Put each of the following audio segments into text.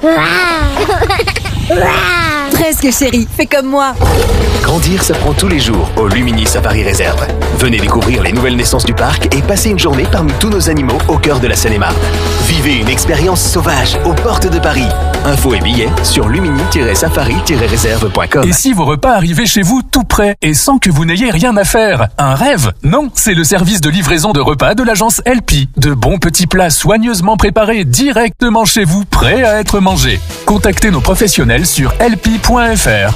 Presque chérie, fais comme moi. Grandir s'apprend tous les jours au Lumini Safari Réserve. Venez découvrir les nouvelles naissances du parc et passer une journée parmi tous nos animaux au cœur de la Seine-et-Marne. Vivez une expérience sauvage aux portes de Paris. Infos et billets sur lumini-safari-réserve.com. Et si vos repas arrivaient chez vous tout prêts et sans que vous n'ayez rien à faire? Un rêve? Non, c'est le service de livraison de repas de l'agence Helpy. De bons petits plats soigneusement préparés directement chez vous, prêts à être mangés. Contactez nos professionnels sur helpy.fr,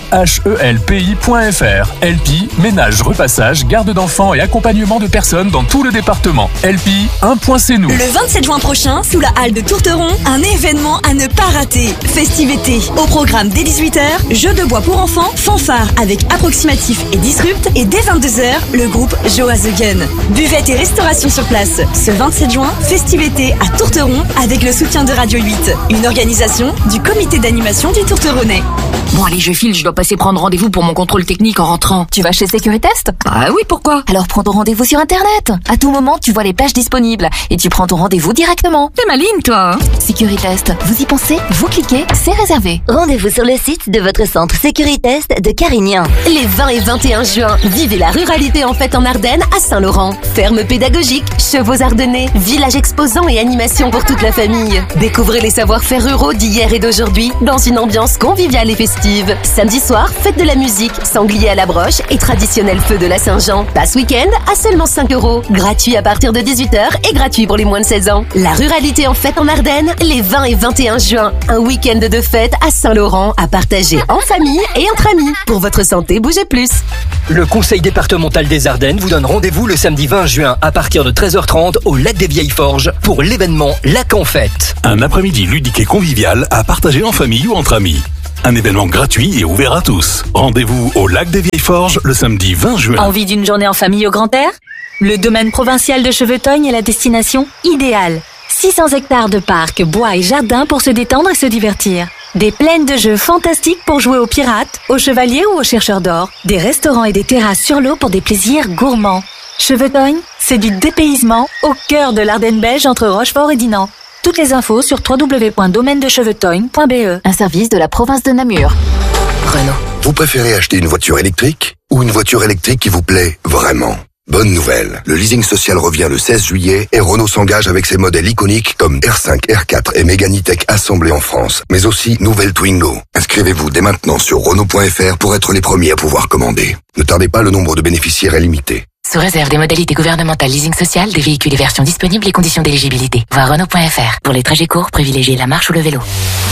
helpy.fr. Helpy, ménage, repassage, garde d'enfants et accompagnement de personnes dans tout le département. Helpy, c'est nous. Le 27 juin prochain, sous la halle de Tourteron, un événement à ne pas rater. Festivités. Au programme dès 18h, jeux de bois pour enfants, fanfare avec Approximatif et Disrupt, et dès 22h, le groupe Joe Has a Gun. Buvette et restauration sur place. Ce 27 juin, festivités à Tourteron avec le soutien de Radio 8. Une organisation du comité d'animation du Tourteronnais. Bon allez, je file, je dois passer prendre rendez-vous pour mon contrôle technique en rentrant. Tu vas chez Sécuritest? Ah oui, pourquoi? Alors prends ton rendez-vous sur Internet. À tout moment, tu vois les pages disponibles et tu prends ton rendez-vous directement. T'es maligne, toi, hein? Sécuritest, vous y pensez? Vous cliquez, c'est réservé. Rendez-vous sur le site de votre centre Sécuritest de Carignan. Les 20 et 21 juin, vivez la ruralité en fête en Ardennes à Saint-Laurent. Ferme pédagogique, chevaux ardennais, village exposant et animation pour toute la famille. Découvrez les savoir-faire ruraux d'hier et d'aujourd'hui dans une ambiance conviviale et festive. Samedi soir, fête de la musique, sanglier à la broche et traditionnel feu de la Saint-Jean. Passe week-end à seulement 5 €. Gratuit à partir de 18h et gratuit pour les moins de 16 ans. La ruralité en fête en Ardennes, les 20 et 21 juin. Un week-end de fête à Saint-Laurent à partager en famille et entre amis. Pour votre santé, bougez plus. Le Conseil départemental des Ardennes vous donne rendez-vous le samedi 20 juin à partir de 13h30 au Lac des Vieilles Forges pour l'événement Lac en Fête. Un après-midi ludique et convivial à partager en famille ou entre amis. Un événement gratuit et ouvert à tous. Rendez-vous au Lac des Vieilles Forges le samedi 20 juin. Envie d'une journée en famille au grand air? Le domaine provincial de Chevetognes est la destination idéale. 600 hectares de parcs, bois et jardins pour se détendre et se divertir. Des plaines de jeux fantastiques pour jouer aux pirates, aux chevaliers ou aux chercheurs d'or. Des restaurants et des terrasses sur l'eau pour des plaisirs gourmands. Chevetognes, c'est du dépaysement au cœur de l'Ardenne belge entre Rochefort et Dinan. Toutes les infos sur www.domaine-de-chevetognes.be. Un service de la province de Namur. Renault. Vous préférez acheter une voiture électrique ou une voiture électrique qui vous plaît vraiment? Bonne nouvelle, le leasing social revient le 16 juillet et Renault s'engage avec ses modèles iconiques comme R5, R4 et Mégane E-Tech assemblés en France, mais aussi nouvelle Twingo. Inscrivez-vous dès maintenant sur Renault.fr pour être les premiers à pouvoir commander. Ne tardez pas, le nombre de bénéficiaires est limité. Sous réserve des modalités gouvernementales leasing social, des véhicules et versions disponibles et conditions d'éligibilité. Voir Renault.fr. Pour les trajets courts, privilégiez la marche ou le vélo.